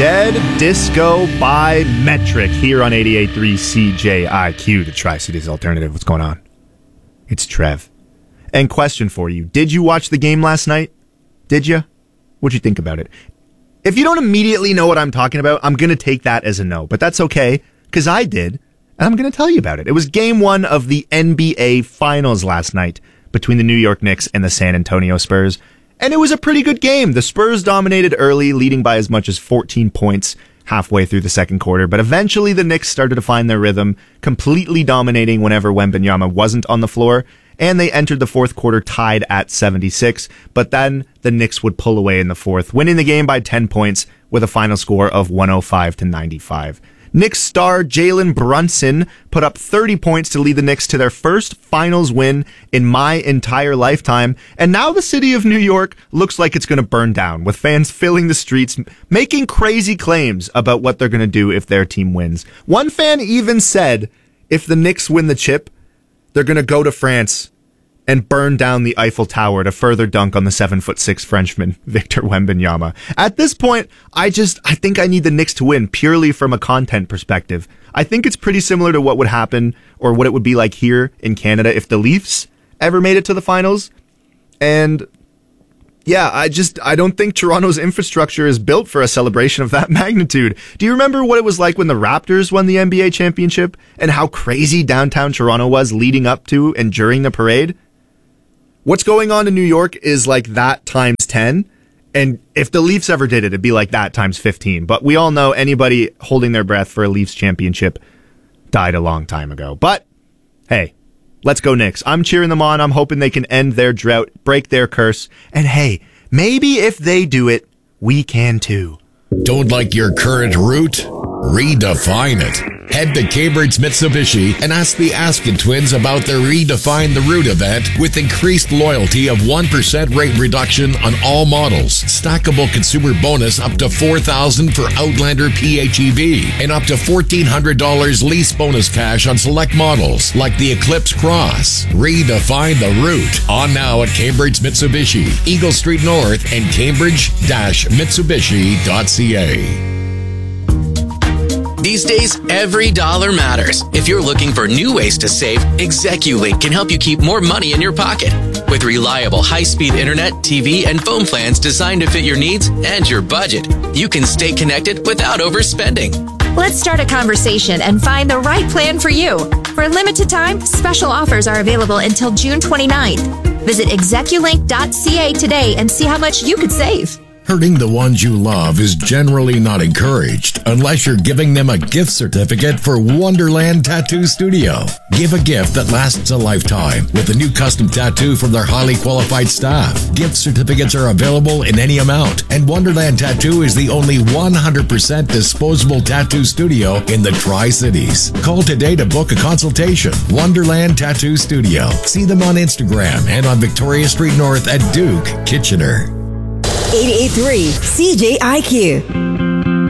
Dead Disco by Metric here on 88.3 CJIQ, the Tri-Cities Alternative. What's going on? It's Trev. And question for you. Did you watch the game last night? Did you? What'd you think about it? If you don't immediately know what I'm talking about, I'm going to take that as a no. But that's okay, because I did, and I'm going to tell you about it. It was game 1 of the NBA Finals last night between the New York Knicks and the San Antonio Spurs. And it was a pretty good game. The Spurs dominated early, leading by as much as 14 points halfway through the second quarter. But eventually the Knicks started to find their rhythm, completely dominating whenever Wembanyama wasn't on the floor. And they entered the fourth quarter tied at 76. But then the Knicks would pull away in the fourth, winning the game by 10 points with a final score of 105-95. Knicks star Jalen Brunson put up 30 points to lead the Knicks to their first finals win in my entire lifetime. And now the city of New York looks like it's going to burn down, with fans filling the streets, making crazy claims about what they're going to do if their team wins. One fan even said if the Knicks win the chip, they're going to go to France and burn down the Eiffel Tower to further dunk on the 7'6" Frenchman, Victor Wembanyama. At this point, I think I need the Knicks to win purely from a content perspective. I think it's pretty similar to what would happen or what it would be like here in Canada if the Leafs ever made it to the finals. And yeah, I don't think Toronto's infrastructure is built for a celebration of that magnitude. Do you remember what it was like when the Raptors won the NBA championship and how crazy downtown Toronto was leading up to and during the parade? What's going on in New York is like that times 10. And if the Leafs ever did it, it'd be like that times 15. But we all know anybody holding their breath for a Leafs championship died a long time ago. But hey, let's go Knicks. I'm cheering them on. I'm hoping they can end their drought, break their curse. And hey, maybe if they do it, we can too. Don't like your current route? Redefine it. Head to Cambridge Mitsubishi and ask the Askin twins about their Redefine the Route event with increased loyalty of 1% rate reduction on all models. Stackable consumer bonus up to $4,000 for Outlander PHEV and up to $1,400 lease bonus cash on select models like the Eclipse Cross. Redefine the Route. On now at Cambridge Mitsubishi, Eagle Street North and Cambridge-Mitsubishi.ca. These days, every dollar matters. If you're looking for new ways to save, ExecuLink can help you keep more money in your pocket. With reliable high-speed internet, TV, and phone plans designed to fit your needs and your budget, you can stay connected without overspending. Let's start a conversation and find the right plan for you. For a limited time, special offers are available until June 29th. Visit execulink.ca today and see how much you could save. Hurting the ones you love is generally not encouraged unless you're giving them a gift certificate for Wonderland Tattoo Studio. Give a gift that lasts a lifetime with a new custom tattoo from their highly qualified staff. Gift certificates are available in any amount, and Wonderland Tattoo is the only 100% disposable tattoo studio in the Tri-Cities. Call today to book a consultation. Wonderland Tattoo Studio. See them on Instagram and on Victoria Street North at Duke, Kitchener. 88.3 CJIQ.